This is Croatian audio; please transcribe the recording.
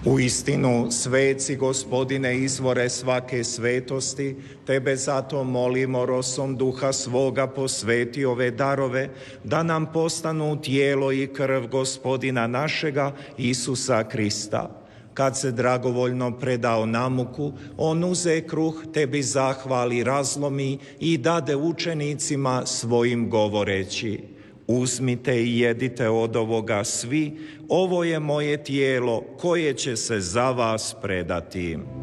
Uistinu, sveci, Gospodine, izvore svake svetosti, Tebe zato molimo, rosom duha svoga posveti ove darove, da nam postanu tijelo i krv Gospodina našega Isusa Krista. Kad se dragovoljno predao na muku, on uze kruh, Tebi zahvali, razlomi i dade učenicima svojim govoreći: uzmite i jedite od ovoga svi, ovo je moje tijelo koje će se za vas predati.